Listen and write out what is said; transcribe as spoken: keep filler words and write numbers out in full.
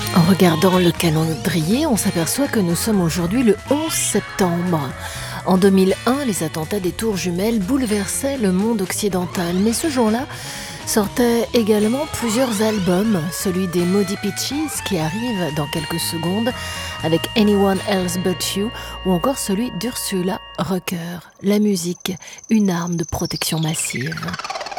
En regardant le calendrier, on s'aperçoit que nous sommes aujourd'hui le onze septembre. En deux mille un, les attentats des tours jumelles bouleversaient le monde occidental. Mais ce jour-là, sortaient également plusieurs albums, celui des Maudits Peaches qui arrive dans quelques secondes avec Anyone Else But You ou encore celui d'Ursula Rucker. La musique, une arme de protection massive.